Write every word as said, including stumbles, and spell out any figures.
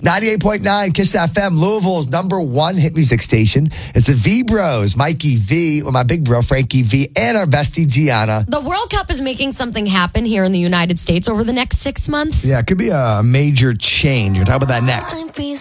ninety-eight point nine Kiss F M, Louisville's number one hit music station. It's the V-Bros, Mikey V, with my big bro, Frankie V, and our bestie, Gianna. The World Cup is making something happen here in the United States over the next six months. Yeah, it could be a major change. We'll talk about that next.